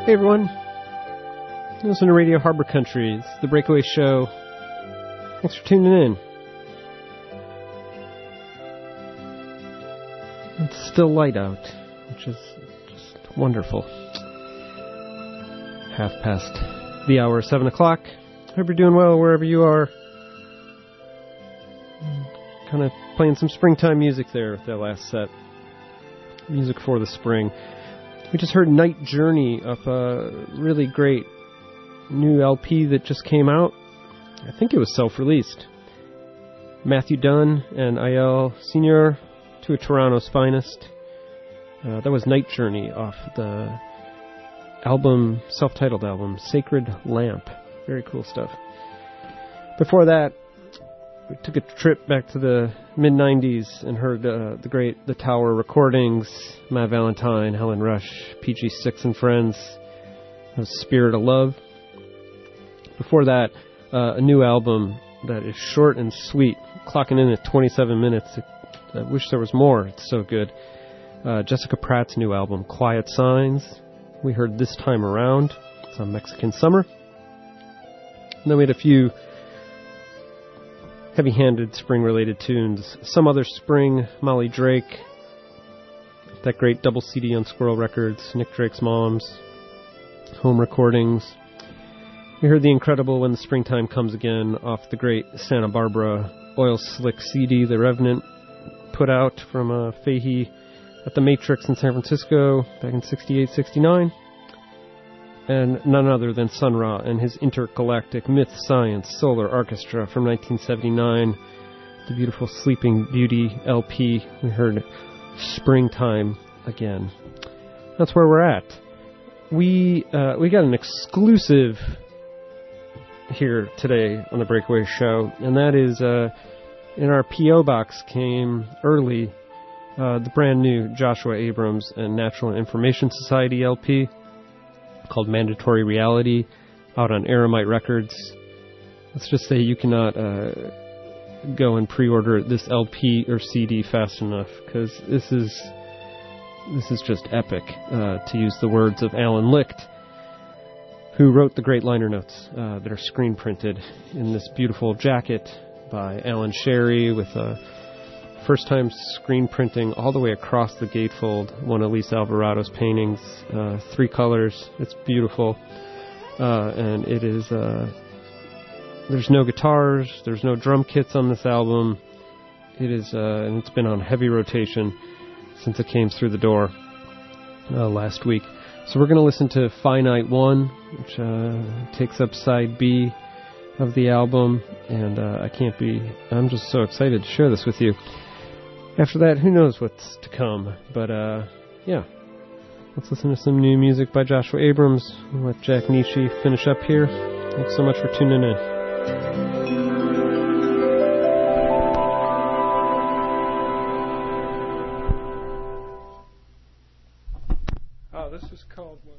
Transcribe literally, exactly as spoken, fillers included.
Hey everyone, listen to Radio Harbor Country. It's the Breakaway Show. Thanks for tuning in. It's still light out, which is just wonderful. Half past the hour, seven o'clock. Hope you're doing well wherever you are. Kind of playing some springtime music there with that last set. Music for the spring. We just heard Night Journey off a really great new L P that just came out. I think it was self-released. Matthew Dunn and Ayel Senior, two of Toronto's finest. Uh, that was Night Journey off the album, self-titled album, Sacred Lamp. Very cool stuff. Before that, we took a trip back to the mid nineties and heard uh, the great The Tower recordings, Matt Valentine, Helen Rush, P G six and Friends, Spirit of Love. Before that, uh, a new album that is short and sweet, clocking in at twenty-seven minutes. I wish there was more. It's so good. Uh, Jessica Pratt's new album, Quiet Signs. We heard This Time Around. It's on Mexican Summer. And then we had a few heavy-handed spring-related tunes. Some Other Spring, Molly Drake, that great double C D on Squirrel Records, Nick Drake's Moms, home recordings. We heard the incredible When the Springtime Comes Again off the great Santa Barbara Oil Slick C D the Revenant put out from uh, Fahey at the Matrix in San Francisco back in sixty-eight sixty-nine. And none other than Sun Ra and his Intergalactic Myth Science Solar Orchestra from nineteen seventy-nine. The beautiful Sleeping Beauty L P. We heard Springtime Again. That's where we're at. We uh, we got an exclusive here today on the Breakaway Show, and that is uh, in our P O box came early uh, the brand new Joshua Abrams and Natural Information Society L P. Called Mandatory Reality, out on Aramite Records. Let's just say you cannot uh, go and pre-order this L P or C D fast enough, because this is this is just epic, uh, to use the words of Alan Licht, who wrote the great liner notes uh, that are screen printed in this beautiful jacket by Alan Sherry with a first time screen printing all the way across the gatefold, one of Elise Alvarado's paintings, uh, three colors. It's beautiful. Uh, and it is, uh, there's no guitars, there's no drum kits on this album. It is, uh, and it's been on heavy rotation since it came through the door uh, last week. So we're going to listen to Finite One, which uh, takes up side B of the album. And uh, I can't be, I'm just so excited to share this with you. After that, who knows what's to come. But, uh, yeah. Let's listen to some new music by Joshua Abrams. We'll let Jack Nishi finish up here. Thanks so much for tuning in.